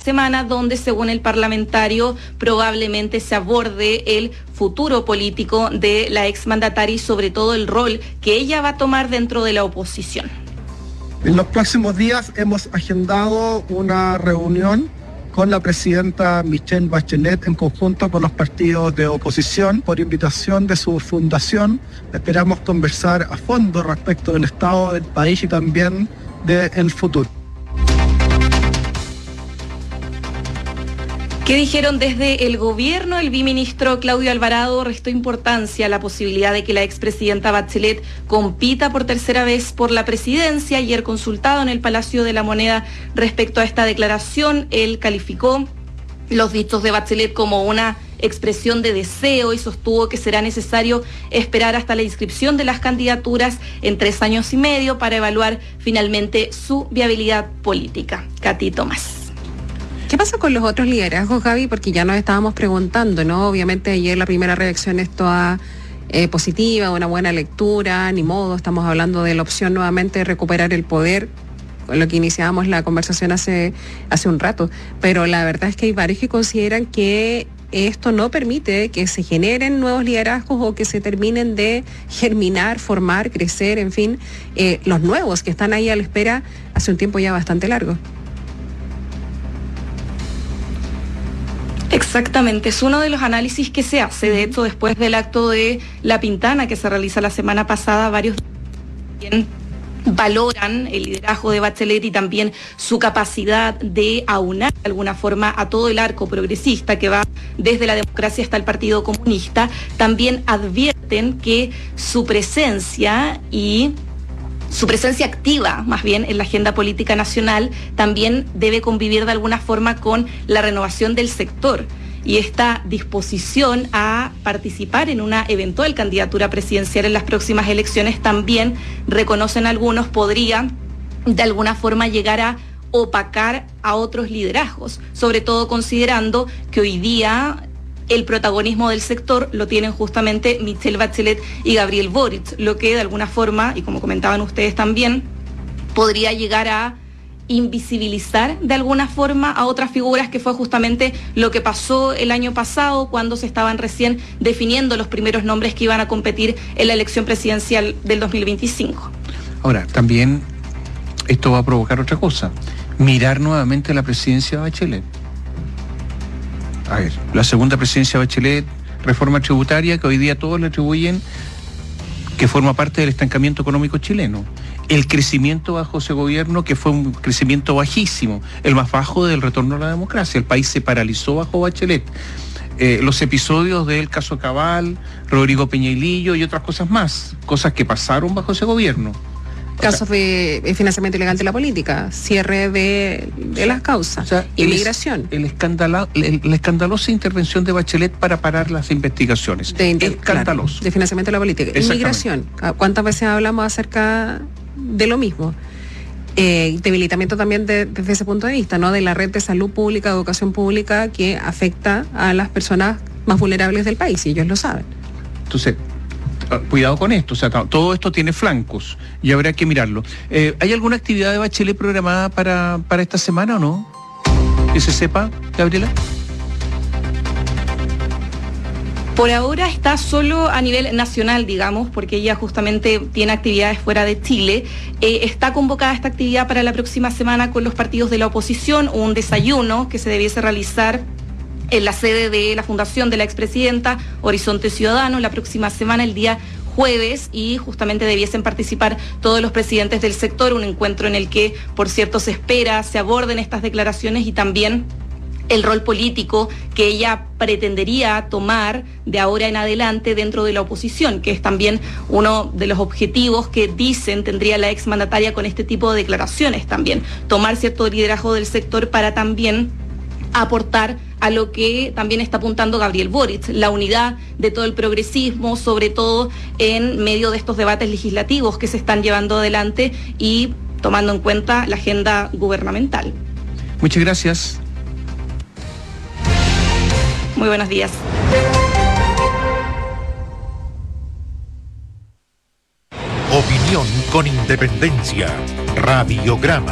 semana, donde, según el parlamentario, probablemente se aborde el futuro político de la exmandataria y sobre todo el rol que ella va a tomar dentro de la oposición. En los próximos días hemos agendado una reunión con la presidenta Michelle Bachelet en conjunto con los partidos de oposición por invitación de su fundación. Esperamos conversar a fondo respecto del estado del país y también del futuro. ¿Qué dijeron desde el gobierno? El viceministro Claudio Alvarado restó importancia a la posibilidad de que la expresidenta Bachelet compita por tercera vez por la presidencia. Ayer consultado en el Palacio de la Moneda respecto a esta declaración, él calificó los dichos de Bachelet como una expresión de deseo y sostuvo que será necesario esperar hasta la inscripción de las candidaturas en 3 años y medio para evaluar finalmente su viabilidad política. Katy Tomás. ¿Qué pasa con los otros liderazgos, Gaby? Porque ya nos estábamos preguntando, ¿no? Obviamente ayer la primera reacción es toda positiva, una buena lectura, ni modo, estamos hablando de la opción nuevamente de recuperar el poder, con lo que iniciábamos la conversación hace un rato, pero la verdad es que hay varios que consideran que esto no permite que se generen nuevos liderazgos o que se terminen de germinar, formar, crecer, en fin, los nuevos que están ahí a la espera hace un tiempo ya bastante largo. Exactamente, es uno de los análisis que se hace. De hecho, después del acto de La Pintana que se realiza la semana pasada, varios valoran el liderazgo de Bachelet y también su capacidad de aunar de alguna forma a todo el arco progresista que va desde la democracia hasta el Partido Comunista. También advierten que su presencia activa, más bien, en la agenda política nacional, también debe convivir de alguna forma con la renovación del sector. Y esta disposición a participar en una eventual candidatura presidencial en las próximas elecciones también, reconocen algunos, podría de alguna forma llegar a opacar a otros liderazgos, sobre todo considerando que hoy día el protagonismo del sector lo tienen justamente Michelle Bachelet y Gabriel Boric, lo que de alguna forma, y como comentaban ustedes también, podría llegar a invisibilizar de alguna forma a otras figuras, que fue justamente lo que pasó el año pasado cuando se estaban recién definiendo los primeros nombres que iban a competir en la elección presidencial del 2025. Ahora, también esto va a provocar otra cosa, mirar nuevamente la presidencia de Bachelet. A ver, la segunda presidencia de Bachelet, reforma tributaria que hoy día todos le atribuyen que forma parte del estancamiento económico chileno. El crecimiento bajo ese gobierno, que fue un crecimiento bajísimo, el más bajo del retorno a la democracia. El país se paralizó bajo Bachelet. Los episodios del caso Cabal, Rodrigo Peñailillo y otras cosas más, cosas que pasaron bajo ese gobierno. Casos de financiamiento ilegal de la política, cierre de las causas, o sea, inmigración. La escandalosa intervención de Bachelet para parar las investigaciones. Claro, de financiamiento de la política. Inmigración. ¿Cuántas veces hablamos acerca de lo mismo? Debilitamiento también desde ese punto de vista, ¿no? De la red de salud pública, educación pública, que afecta a las personas más vulnerables del país, y ellos lo saben. Entonces, cuidado con esto, o sea, todo esto tiene flancos y habrá que mirarlo. ¿Hay alguna actividad de Bachelet programada para esta semana o no? Que se sepa, Gabriela. Por ahora está solo a nivel nacional, digamos, porque ella justamente tiene actividades fuera de Chile. Está convocada esta actividad para la próxima semana con los partidos de la oposición, un desayuno que se debiese realizar en la sede de la fundación de la expresidenta, Horizonte Ciudadano, la próxima semana, el día jueves, y justamente debiesen participar todos los presidentes del sector, un encuentro en el que, por cierto, se espera, se aborden estas declaraciones y también el rol político que ella pretendería tomar de ahora en adelante dentro de la oposición, que es también uno de los objetivos que dicen tendría la exmandataria con este tipo de declaraciones también, tomar cierto liderazgo del sector para también aportar a lo que también está apuntando Gabriel Boric, la unidad de todo el progresismo, sobre todo en medio de estos debates legislativos que se están llevando adelante y tomando en cuenta la agenda gubernamental. Muchas gracias. Muy buenos días. Opinión con independencia. Radiograma.